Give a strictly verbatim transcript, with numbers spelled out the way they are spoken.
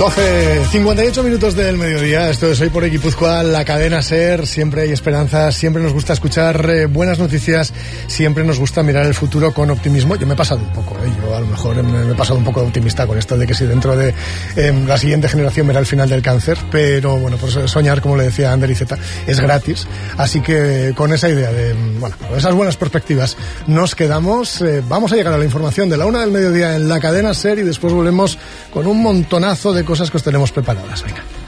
doce cincuenta y ocho minutos del mediodía. Esto es Hoy por Guipúzcoa, la cadena SER. Siempre hay esperanzas, siempre nos gusta escuchar eh, buenas noticias, siempre nos gusta mirar el futuro con optimismo. Yo me he pasado un poco, eh, yo a lo mejor me, me he pasado un poco optimista con esto de que si dentro de eh, la siguiente generación verá el final del cáncer, pero bueno, pues soñar, como le decía Ander Iceta, es gratis. Así que con esa idea de, bueno, con esas buenas perspectivas nos quedamos. Eh, vamos a llegar a la información de la una del mediodía en la cadena SER y después volvemos con un montonazo de cosas que os tenemos preparadas. Venga.